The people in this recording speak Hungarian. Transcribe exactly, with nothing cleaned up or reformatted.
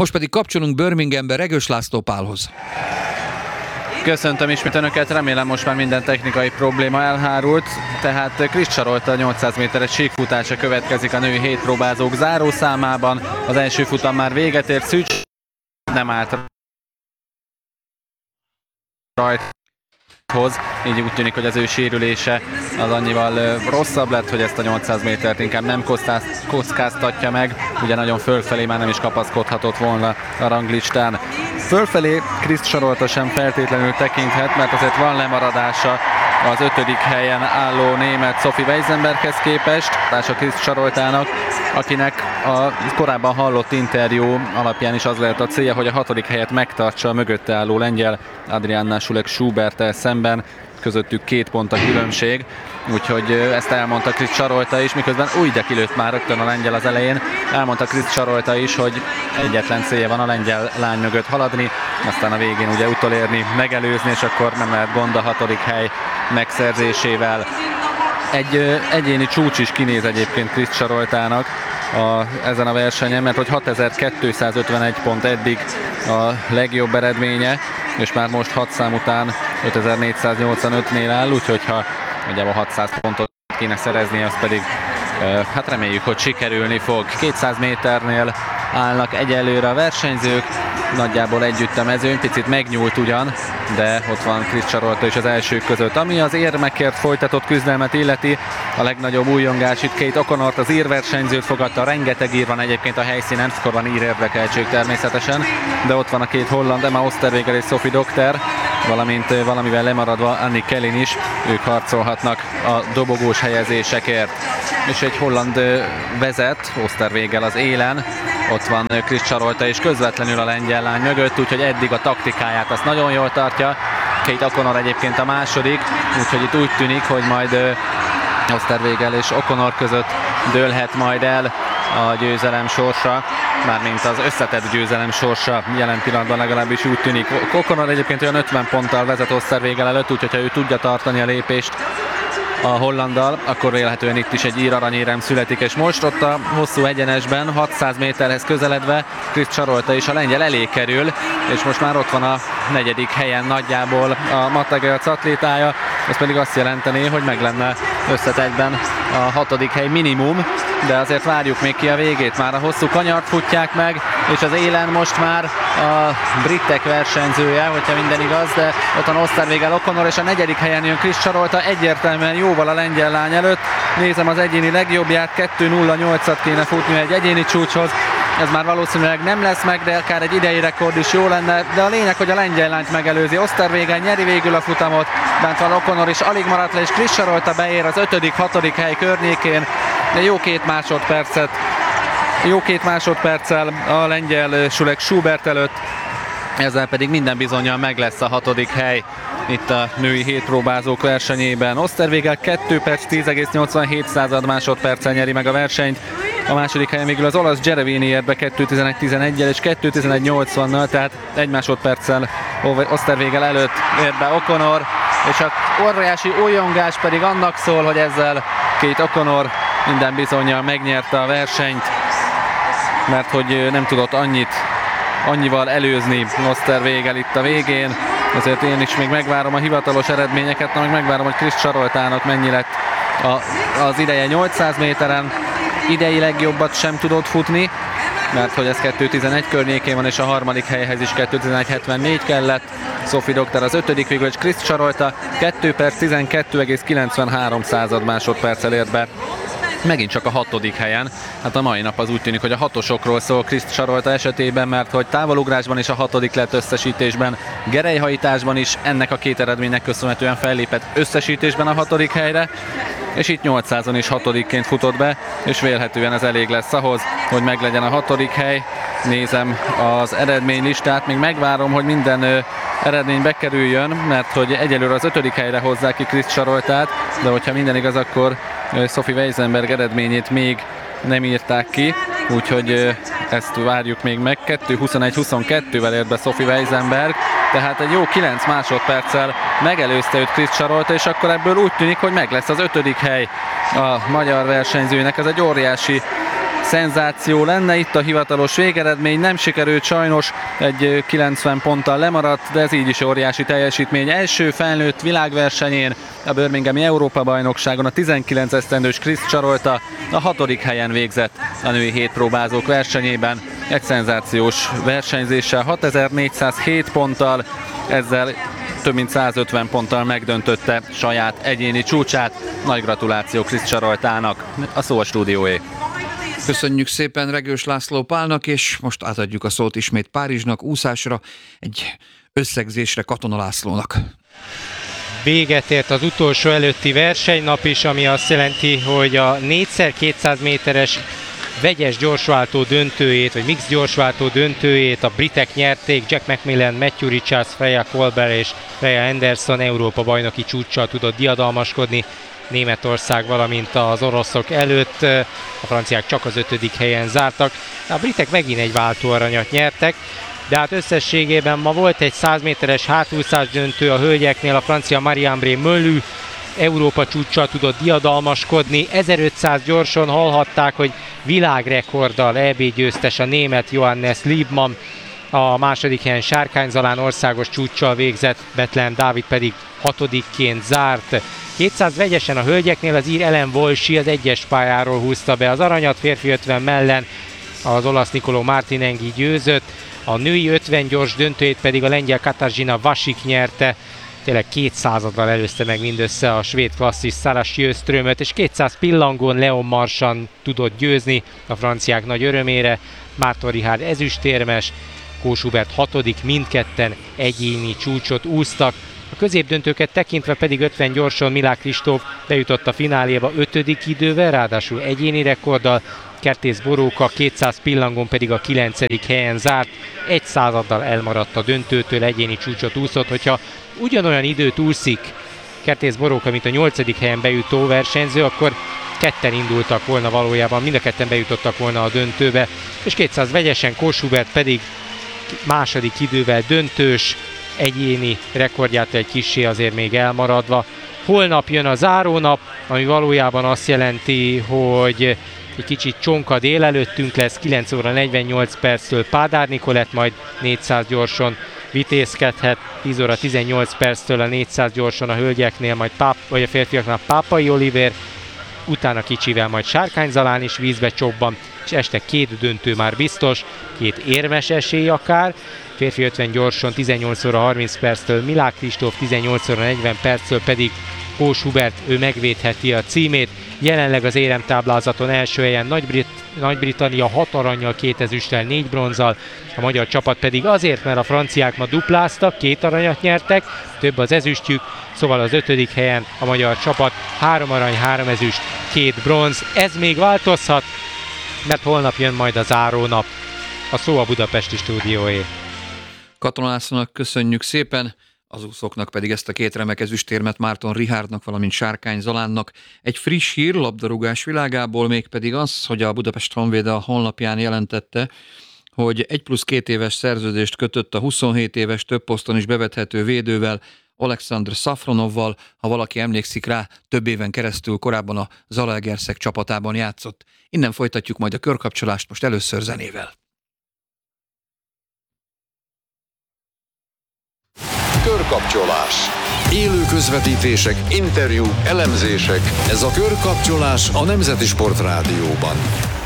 Most pedig kapcsolunk Birminghambe Regős László Pálhoz. Köszöntöm ismét Önöket, remélem most már minden technikai probléma elhárult, tehát Krisz Csarolta nyolcszáz méteres síkfutása következik a női hétpróbázók zárószámában. Az első futam már véget ért, Szűcs nem állt rajthoz, így úgy tűnik, hogy az ő sérülése az annyival rosszabb lett, hogy ezt a nyolcszáz métert inkább nem kockáztatja meg, ugye nagyon fölfelé már nem is kapaszkodhatott volna a ranglistán. Fölfelé Krisz Csarolta sem feltétlenül tekinthet, mert azért van lemaradása az ötödik helyen álló német Sophie Weisenberghez képest, a Krisz Csaroltának, akinek a korábban hallott interjú alapján is az lehet a célja, hogy a hatodik helyet megtartsa a mögötte álló lengyel Adrianna Schulek-Schuberttel szemben, közöttük két pont a különbség, úgyhogy ezt elmondta Krisz Csarolta is, miközben új de kilőtt már rögtön a lengyel az elején. Elmondta Krisz Csarolta is, hogy egyetlen célja van a lengyel lány mögött haladni, aztán a végén ugye utolérni, megelőzni, és akkor nem lehet gond a hatodik hely megszerzésével. Egy egyéni csúcs is kinéz egyébként Krisz Csaroltának a, ezen a versenyen, mert hogy hatezer-kétszázötvenegy pont eddig a legjobb eredménye, és már most hat szám után ötezer-négyszáznyolcvanötnél áll, úgyhogy ha ugye a hatszáz pontot kéne szerezni, az pedig hát reméljük, hogy sikerülni fog. kétszáz méternél állnak egyelőre a versenyzők, nagyjából együtt a mezőn, picit megnyúlt ugyan, de ott van Krisz Csarolta is az elsők között. Ami az érmekért folytatott küzdelmet illeti, a legnagyobb újongás itt Kate O'Connort, az ír versenyzőt fogadta, rengeteg ír van egyébként a helyszínen, akkor van ír érdekeltség természetesen, de ott van a két holland, Emma Osterweger és Sophie Dokter, valamint valamivel lemaradva Annie Kellin is, ők harcolhatnak a dobogós helyezésekért. És egy holland vezet, Osterweger az élen, ott van Krisz Csarolta és közvetlenül a lengyel lány mögött, úgyhogy eddig a taktikáját azt nagyon jól tartja. Kate O'Connor egyébként a második, úgyhogy itt úgy tűnik, hogy majd Osterweger és O'Connor között dőlhet majd el a győzelem sorsa, mármint az összetett győzelem sorsa jelen pillanatban legalábbis úgy tűnik. O'Connor egyébként olyan ötven ponttal vezet Osterweger előtt, úgyhogy ha ő tudja tartani a lépést a hollanddal, akkor vélhetően itt is egy ír aranyérem születik, és most ott a hosszú egyenesben, hatszáz méterhez közeledve Krisz Csarolta is a lengyel elé kerül, és most már ott van a negyedik helyen nagyjából a Matageac atlétája, ez pedig azt jelentené, hogy meg lenne összetettben a hatodik hely minimum, de azért várjuk még ki a végét, már a hosszú kanyart futják meg, és az élen most már a britek versenyzője, hogyha minden igaz, de ott van Osterweger, O'Connor, és a negyedik helyen jön Krisz Csarolta, egyértelműen jóval a lengyel lány előtt. Nézem az egyéni legjobbját, kettő nulla nyolcat kéne futni egy egyéni csúcshoz, ez már valószínűleg nem lesz meg, de akár egy idei rekord is jó lenne, de a lényeg, hogy a lengyel lányt megelőzi. Osterweger nyeri végül a futamot, bent van O'Connor is, alig maradt le, és Krisz Csarolta beér az ötödik, hatodik hely környékén, de jó két másodpercet, jó két másodperccel a lengyel Schulek-Schubert előtt, ezzel pedig minden bizonnyal meg lesz a hatodik hely itt a női hétpróbázók versenyében. Osterweger két perc tíz egész nyolcvanhét század másodperccel nyeri meg a versenyt. A második helyen végül az olasz Gerevini ért be kettő tizenegy tizenegyel és kettő tizenegy nyolcvannal, tehát egy másodperccel Osterweger előtt ért be O'Connor, és a óriási újongás pedig annak szól, hogy ezzel Kate O'Connor minden bizonnyal megnyerte a versenyt, mert hogy nem tudott annyit, annyival előzni Osterweger itt a végén, ezért én is még megvárom a hivatalos eredményeket, na meg megvárom, hogy Krisz Csaroltának mennyi lett a, az ideje nyolcszáz méteren, idei legjobbat sem tudott futni, mert hogy ez kettő tizenegy környékén van, és a harmadik helyhez is kettő tizenegy hetvennégy kellett. Sophie Dokter az ötödik végül, és Krisz Csarolta két perc tizenkét egész kilencvenhárom század másodperccel ért be. Megint csak a hatodik helyen. Hát a mai nap az úgy tűnik, hogy a hatosokról szól Krisz Csarolta esetében, mert hogy távolugrásban is a hatodik lett összesítésben, gerelyhajításban is ennek a két eredménynek köszönhetően fellépett összesítésben a hatodik helyre, és itt nyolcszázon is hatodikként futott be, és vélhetően ez elég lesz ahhoz, hogy meglegyen a hatodik hely. Nézem az eredménylistát, még megvárom, hogy minden eredmény bekerüljön, mert hogy egyelőre az ötödik helyre hozzák ki Krisz Csaroltát, de hogyha minden igaz, akkor Sophie Weisenberg eredményét még nem írták ki, úgyhogy ezt várjuk még meg. kettő huszonegy huszonkettővel ért be Sophie Weisenberg, tehát egy jó kilenc másodperccel megelőzte őt Krisz Csarolta, és akkor ebből úgy tűnik, hogy meg lesz az ötödik hely a magyar versenyzőnek. Ez egy óriási szenzáció lenne. Itt a hivatalos végeredmény, nem sikerült sajnos, egy kilencven ponttal lemaradt, de ez így is óriási teljesítmény. Első felnőtt világversenyén, a Birminghami Európa-bajnokságon a tizenkilenc esztendős Krisz Csarolta a hatodik helyen végzett a női hétpróbázók versenyében. Egy szenzációs versenyzéssel, hatezer-négyszázhét ponttal, ezzel több mint százötven ponttal megdöntötte saját egyéni csúcsát. Nagy gratuláció Krisz Csaroltának, a szó a stúdióé. Köszönjük szépen Regős László Pálnak, és most átadjuk a szót ismét Párizsnak, úszásra, egy összegzésre Katona Lászlónak. Véget ért az utolsó előtti versenynap is, ami azt jelenti, hogy a négyszer kétszáz méteres vegyes gyorsváltó döntőjét, vagy mix gyorsváltó döntőjét a britek nyerték. Jack Macmillan, Matthew Richards, Freya Colbert és Freya Anderson Európa bajnoki csúccsal tudott diadalmaskodni Németország, valamint az oroszok előtt. A franciák csak az ötödik helyen zártak. A britek megint egy váltóaranyat nyertek, de hát összességében ma volt egy száz méteres hátúszás döntő a hölgyeknél. A francia Marie-Ambré Mölü Európa csúccsal tudott diadalmaskodni. ezerötszáz gyorsan hallhatták, hogy világrekorddal é bé győztes a német Johannes Liebmann. A második helyen Sárkány Zalán országos csúccsal végzett, Bethlehem Dávid pedig hatodikként zárt. kétszáz vegyesen a hölgyeknél az ír Ellen Walsh az egyes pályáról húzta be az aranyat, férfi ötven mellen az olasz Nicolò Martinenghi győzött, a női ötven gyors döntőjét pedig a lengyel Katarzyna Wasik nyerte. Tényleg két századdal előzte meg mindössze a svéd klasszis Sara Sjöströmöt, és kétszáz pillangón Leon Marchand tudott győzni a franciák nagy örömére. Márton Richard ezüstérmes, Kós Hubert hatodik, mindketten egyéni csúcsot úsztak. A középdöntőket tekintve pedig ötven gyorsan Milák Kristóf bejutott a fináléba ötödik idővel, ráadásul egyéni rekorddal. Kertész Boróka kétszáz pillangón pedig a kilencedik helyen zárt, egy századdal elmaradt a döntőtől, egyéni csúcsot úszott. Hogyha ugyanolyan időt úszik Kertész Boróka, mint a nyolcadik helyen bejutó versenyző, akkor ketten indultak volna valójában, mind a ketten bejutottak volna a döntőbe, és kétszáz vegyesen Kós Hubert pedig második idővel döntős, egyéni rekordjától egy kissé azért még elmaradva. Holnap jön a zárónap, ami valójában azt jelenti, hogy egy kicsit csonka délelőttünk lesz, kilenc óra negyvennyolc perctől Pádár Nikolett majd négyszáz gyorson vitézkedhet, tíz óra tizennyolc perctől a négyszáz gyorson a hölgyeknél, majd páp, vagy a férfiaknál Pápai Oliver, utána kicsivel majd Sárkány Zalán is vízbe csobban, és este két döntő már biztos, két érmes esély akár. Férfi ötven gyorson tizennyolc óra harminc perctől Milák Kristóf, tizennyolc óra negyven perctől pedig Kós Hubert, ő megvédheti a címét. Jelenleg az éremtáblázaton első helyen Nagy-Brit- Nagy-Britannia hat arannyal, két ezüsttel, négy bronzzal, a magyar csapat pedig azért, mert a franciák ma dupláztak, két aranyat nyertek, több az ezüstjük, szóval az ötödik helyen a magyar csapat, három arany, három ezüst, két bronz. Ez még változhat, mert holnap jön majd a zárónap. A szó a budapesti stúdióé. Katona Lászlónak köszönjük szépen, az úszóknak pedig ezt a két remek ezüstérmet Márton Richardnak, valamint Sárkány Zalánnak. Egy friss hír labdarúgás világából, mégpedig az, hogy a Budapest Honvéd a honlapján jelentette, hogy egy plusz két éves szerződést kötött a huszonhét éves több poszton is bevethető védővel, Alexandr Szafronovval. Ha valaki emlékszik rá, több éven keresztül korábban a Zalaegerszeg csapatában játszott. Innen folytatjuk majd a körkapcsolást, most először zenével. Körkapcsolás. Élő közvetítések, interjúk, elemzések. Ez a Körkapcsolás a Nemzeti Sport Rádióban.